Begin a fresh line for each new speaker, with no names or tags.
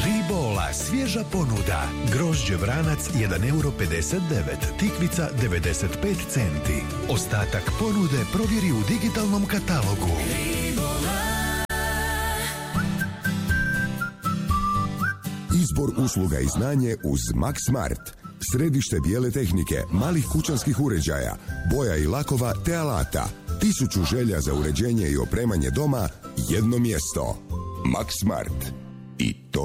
Ribola, svježa ponuda. Grožđe vranac 1,59 €, tikvica 95 centi. Ostatak ponude provjeri u digitalnom katalogu.
Izbor usluga i znanje uz Max Smart. Središte bijele tehnike, malih kućanskih uređaja, boja i lakova te alata. 1000 želja za uređenje i opremanje doma, jedno mjesto. Max Smart. I to